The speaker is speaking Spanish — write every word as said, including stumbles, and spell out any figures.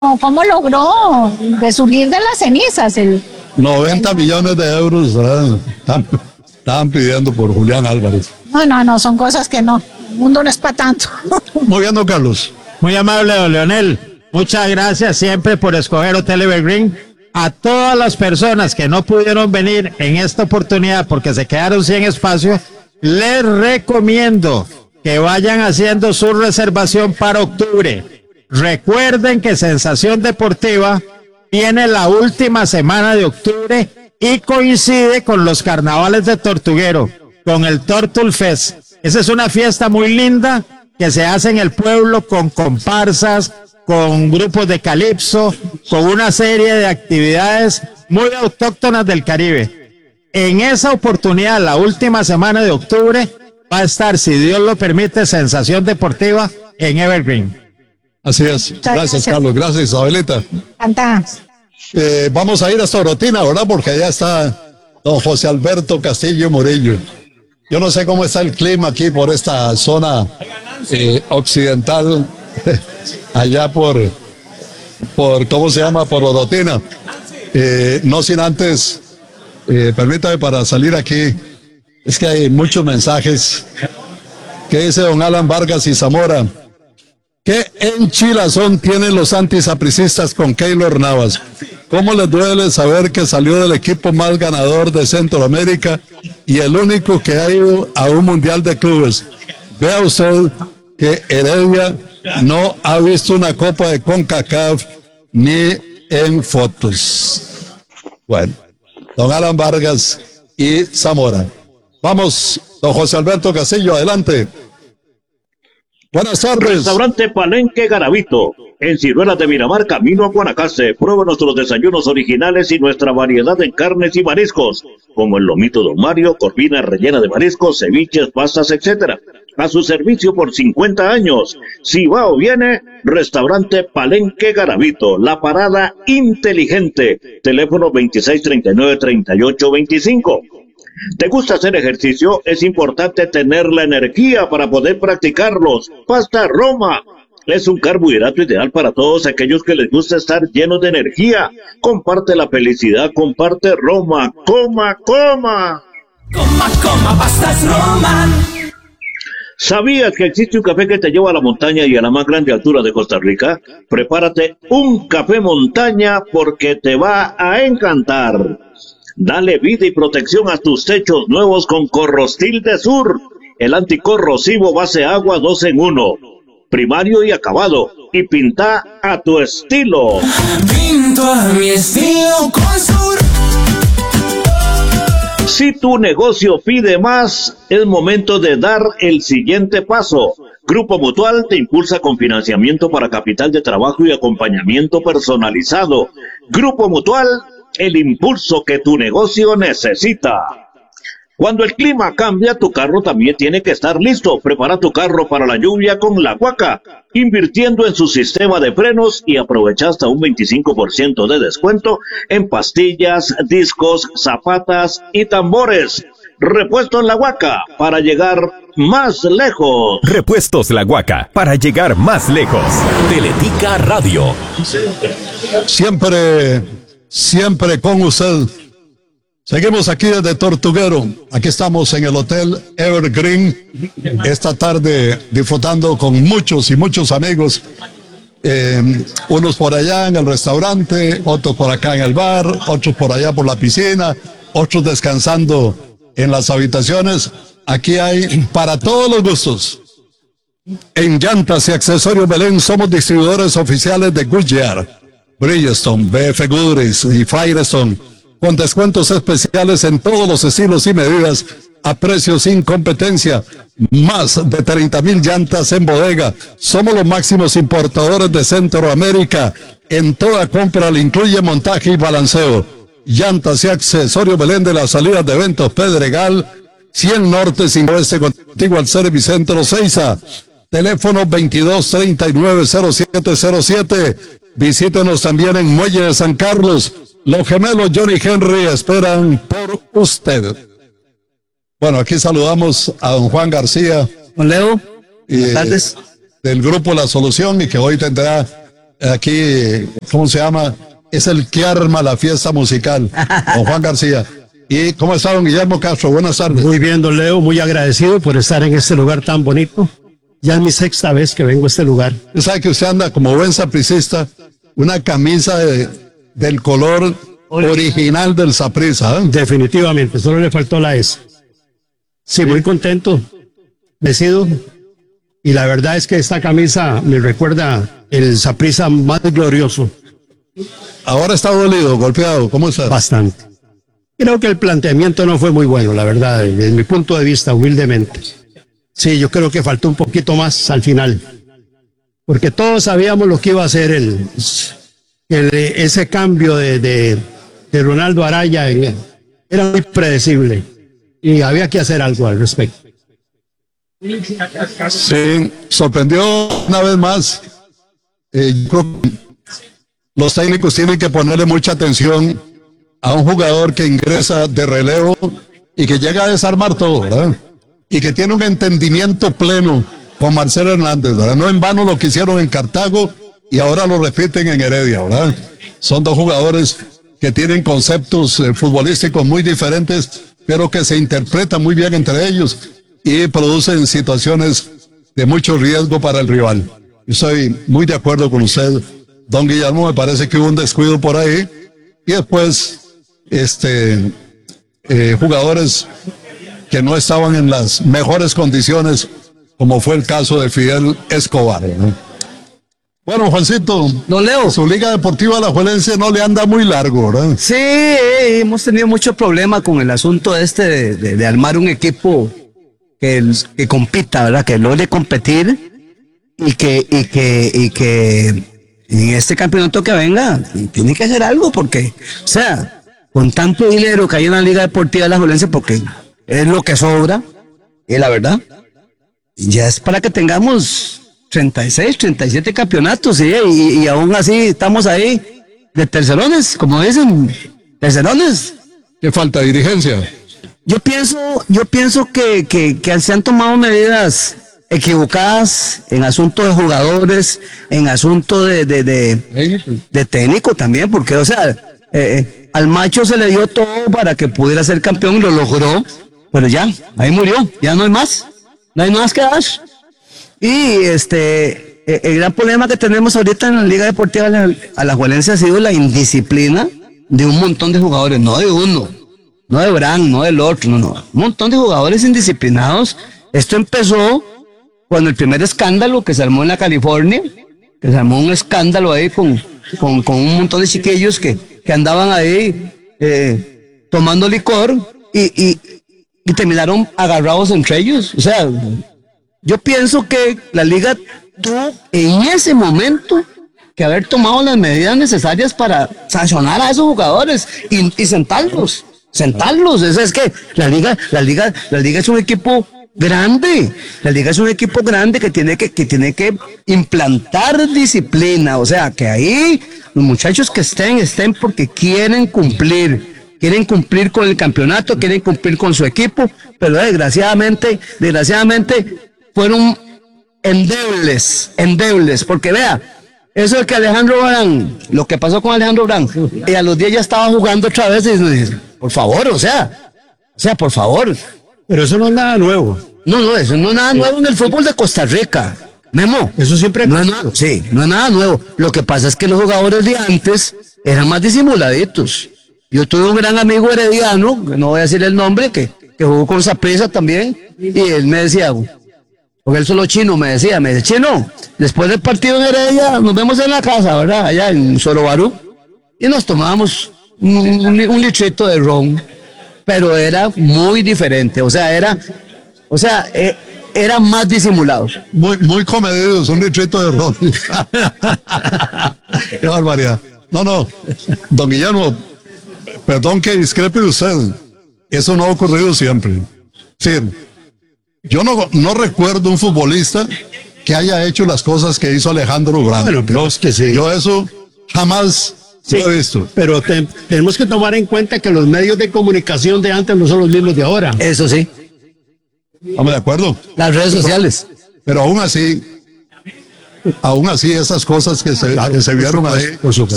¿Cómo logró resurgir de las cenizas? El, noventa millones de euros ¿verdad? Estaban, estaban pidiendo por Julián Álvarez. No, no, no, son cosas que no. El mundo no es para tanto. Muy bien, don Carlos. Muy amable, don Leonel. Muchas gracias siempre por escoger Hotel Evergreen. A todas las personas que no pudieron venir en esta oportunidad porque se quedaron sin espacio, les recomiendo que vayan haciendo su reservación para octubre. Recuerden que Sensación Deportiva viene la última semana de octubre y coincide con los carnavales de Tortuguero, con el Tortul Fest. Esa es una fiesta muy linda que se hace en el pueblo con comparsas, con grupos de calipso, con una serie de actividades muy autóctonas del Caribe. En esa oportunidad, la última semana de octubre, va a estar, si Dios lo permite, Sensación Deportiva en Evergreen. Así es. Gracias, gracias, Carlos. Gracias, Isabelita. Canta. Eh, vamos a ir a Sorotina, ¿verdad? Porque allá está don José Alberto Castillo Murillo. Yo no sé cómo está el clima aquí por esta zona eh, occidental, allá por, por, ¿cómo se llama? Por Orotina. Eh, no sin antes, eh, permítame para salir aquí, es que hay muchos mensajes que dice don Alan Vargas y Zamora. ¿Qué enchilazón tienen los antisapricistas con Keylor Navas? ¿Cómo les duele saber que salió del equipo más ganador de Centroamérica y el único que ha ido a un mundial de clubes? Vea usted que Heredia no ha visto una copa de CONCACAF ni en fotos. Bueno, don Alan Vargas y Zamora. Vamos, don José Alberto Castillo, adelante. Buenas tardes. Restaurante Palenque Garavito, en Ciruelas de Miramar, camino a Guanacaste. Prueba nuestros desayunos originales y nuestra variedad en carnes y mariscos, como el lomito don Mario, corvina rellena de mariscos, ceviches, pastas, etcétera. A su servicio por cincuenta años. Si va o viene, Restaurante Palenque Garavito, la parada inteligente. Teléfono veintiséis treinta y nueve treinta y ocho veinticinco. ¿Te gusta hacer ejercicio? Es importante tener la energía para poder practicarlos. Pasta Roma es un carbohidrato ideal para todos aquellos que les gusta estar llenos de energía. Comparte la felicidad, comparte Roma. Coma, coma. Coma, coma, pastas Roma. ¿Sabías que existe un café que te lleva a la montaña y a la más grande altura de Costa Rica? Prepárate un café montaña porque te va a encantar. Dale vida y protección a tus techos nuevos con Corrostil de Sur, el anticorrosivo base agua dos en uno, primario y acabado, y pinta a tu estilo. Pinto a mi estilo con Sur. Si tu negocio pide más, es momento de dar el siguiente paso. Grupo Mutual te impulsa con financiamiento para capital de trabajo y acompañamiento personalizado. Grupo Mutual, el impulso que tu negocio necesita. Cuando el clima cambia, tu carro también tiene que estar listo. Prepara tu carro para la lluvia con La Huaca, invirtiendo en su sistema de frenos y aprovecha hasta un veinticinco por ciento de descuento en pastillas, discos, zapatas y tambores. Repuesto en La Huaca para llegar más lejos. Repuestos La Huaca para llegar más lejos. Teletica Radio. Siempre, siempre con usted. Seguimos aquí desde Tortuguero. Aquí estamos en el Hotel Evergreen. Esta tarde disfrutando con muchos y muchos amigos. Eh, unos por allá en el restaurante, otros por acá en el bar, otros por allá por la piscina, otros descansando en las habitaciones. Aquí hay para todos los gustos. En Llantas y Accesorios Belén somos distribuidores oficiales de Goodyear, Bridgestone, B F Goodrich y Firestone, con descuentos especiales en todos los estilos y medidas a precios sin competencia. Más de treinta mil llantas en bodega. Somos los máximos importadores de Centroamérica. En toda compra le incluye montaje y balanceo. Llantas y Accesorios Belén de las salidas de eventos Pedregal, cien Norte, cinco Oeste, contigo al Servicentro Seiza. Teléfono veintidós treinta y nueve cero siete cero siete. Visítenos también en Muelle de San Carlos. Los gemelos Johnny Henry esperan por usted. Bueno, aquí saludamos a don Juan García. Don Leo, buenas tardes. Del grupo La Solución y que hoy tendrá aquí, ¿cómo se llama? Es el que arma la fiesta musical, don Juan García. ¿Y cómo está don Guillermo Castro? Buenas tardes. Muy bien, don Leo, muy agradecido por estar en este lugar tan bonito. Ya es mi sexta vez que vengo a este lugar. Usted sabe que usted anda como buen sapricista, una camisa de, del color original del Saprissa, ¿eh? Definitivamente, solo le faltó la S. Sí, muy contento, bendecido. Y la verdad es que esta camisa me recuerda el Saprissa más glorioso. Ahora está dolido, golpeado, ¿cómo está? Bastante. Creo que el planteamiento no fue muy bueno, la verdad, desde mi punto de vista, humildemente. Sí, yo creo que faltó un poquito más al final. Porque todos sabíamos lo que iba a hacer el, el ese cambio de, de, de Ronaldo Araya. Era muy predecible. Y había que hacer algo al respecto. Sí, sorprendió una vez más. Eh, yo creo que los técnicos tienen que ponerle mucha atención a un jugador que ingresa de relevo y que llega a desarmar todo, ¿verdad? Y que tiene un entendimiento pleno con Marcelo Hernández, ¿verdad? No en vano lo que hicieron en Cartago y ahora lo repiten en Heredia, ¿verdad? Son dos jugadores que tienen conceptos eh, futbolísticos muy diferentes, pero que se interpretan muy bien entre ellos y producen situaciones de mucho riesgo para el rival. Yo estoy muy de acuerdo con usted, don Guillermo. Me parece que hubo un descuido por ahí y después este eh, jugadores que no estaban en las mejores condiciones, como fue el caso de Fidel Escobar, ¿no? Bueno, Juancito, don Leo, su Liga Deportiva Alajuelense no le anda muy largo, ¿verdad? sí, eh, hemos tenido mucho problema con el asunto este de, de, de armar un equipo que, que compita, ¿verdad? Que logre competir y que, y que, y que en este campeonato que venga tiene que hacer algo, porque, o sea, con tanto dinero que hay en la Liga Deportiva Alajuelense, porque es lo que sobra, y la verdad, ya es para que tengamos treinta y seis, treinta y siete campeonatos, ¿sí? y, y aún así estamos ahí de tercerones, como dicen, tercerones. ¿Qué falta? ¿Dirigencia? Yo pienso, yo pienso que, que, que se han tomado medidas equivocadas en asunto de jugadores, en asunto de, de, de, de técnico también, porque, o sea, eh, al macho se le dio todo para que pudiera ser campeón y lo logró, pero ya, ahí murió, ya no hay más, no hay más que dar. Y este, el gran problema que tenemos ahorita en la Liga Deportiva Alajuelense ha sido la indisciplina de un montón de jugadores, no de uno, no de Bran, no del otro, no, no, un montón de jugadores indisciplinados. Esto empezó cuando el primer escándalo que se armó en la California, que se armó un escándalo ahí con, con, con un montón de chiquillos que, que andaban ahí eh, tomando licor y, y, y terminaron agarrados entre ellos, o sea. Yo pienso que la liga tuvo en ese momento que haber tomado las medidas necesarias para sancionar a esos jugadores y, y sentarlos, sentarlos. Eso es que la liga, la liga, la liga es un equipo grande, la liga es un equipo grande que tiene que, que tiene que implantar disciplina, o sea, que ahí los muchachos que estén, estén porque quieren cumplir. Quieren cumplir con el campeonato, quieren cumplir con su equipo, pero desgraciadamente, desgraciadamente, fueron endebles, endebles, porque vea, eso de que Alejandro Brand, lo que pasó con Alejandro Brand, y a los días ya estaba jugando otra vez, y dice, por favor, o sea, o sea, por favor. Pero eso no es nada nuevo. No, no, eso no es nada nuevo en el fútbol de Costa Rica. Memo, eso siempre no es nada, sí, no es nada nuevo. Lo que pasa es que los jugadores de antes eran más disimuladitos. Yo tuve un gran amigo herediano, no voy a decir el nombre, que, que jugó con Saprissa también, y él me decía, porque él solo chino me decía, me dice, Chino, después del partido en Heredia, nos vemos en la casa, ¿verdad? Allá en Sorobarú, y nos tomábamos un, un, un litrito de ron, pero era muy diferente, o sea, era, o sea, eh, era más disimulado. Muy, muy comedidos, un litrito de ron. Qué barbaridad. No, no, don Guillermo, perdón que discrepe de usted, eso no ha ocurrido siempre. Sí. Yo no, no recuerdo un futbolista que haya hecho las cosas que hizo Alejandro Brand. Bueno, pero es que sí. Yo eso jamás sí, lo he visto. Pero te, tenemos que tomar en cuenta que los medios de comunicación de antes no son los mismos de ahora. Eso sí. Estamos de acuerdo. Las redes sociales. Pero, pero aún así, aún así esas cosas que se, que se vieron ahí por supuesto.